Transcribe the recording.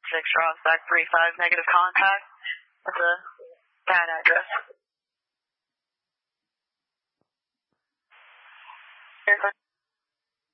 Rosback 35, negative contact. That's a bad address.